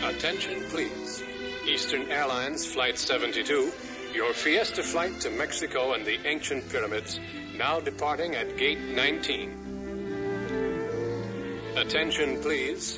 Attention, please. Eastern Airlines Flight 72, your Fiesta flight to Mexico and the ancient pyramids, now departing at Gate 19. Attention, please.